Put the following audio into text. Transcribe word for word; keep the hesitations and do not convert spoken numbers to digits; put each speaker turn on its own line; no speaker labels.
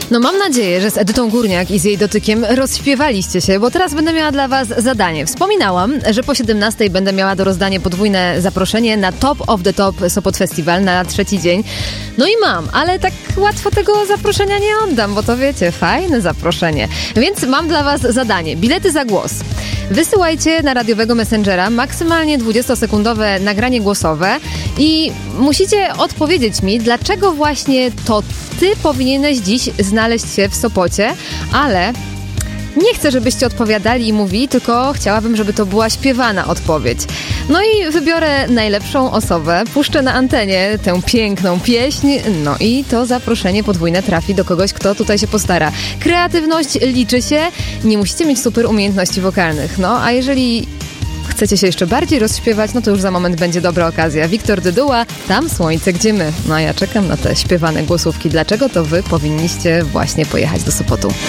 No mam nadzieję, że z Edytą Górniak i z jej dotykiem rozśpiewaliście się, bo teraz będę miała dla was zadanie. Wspominałam, że po siedemnastej będę miała do rozdania podwójne zaproszenie na Top of the Top Sopot Festival na trzeci dzień. No i mam, ale tak łatwo tego zaproszenia nie oddam, bo to wiecie, fajne zaproszenie. Więc mam dla was zadanie. Bilety za głos. Wysyłajcie na radiowego Messengera maksymalnie dwudziestosekundowe nagranie głosowe i musicie odpowiedzieć mi, dlaczego właśnie to ty powinieneś dziś znaleźć się w Sopocie, ale nie chcę, żebyście odpowiadali i mówili, tylko chciałabym, żeby to była śpiewana odpowiedź. No i wybiorę najlepszą osobę, puszczę na antenie tę piękną pieśń, no i to zaproszenie podwójne trafi do kogoś, kto tutaj się postara. Kreatywność liczy się, nie musicie mieć super umiejętności wokalnych. No, a jeżeli chcecie się jeszcze bardziej rozśpiewać, no to już za moment będzie dobra okazja. Wiktor Dyduła, Tam słońce, gdzie my. No a ja czekam na te śpiewane głosówki. Dlaczego to wy powinniście właśnie pojechać do Sopotu?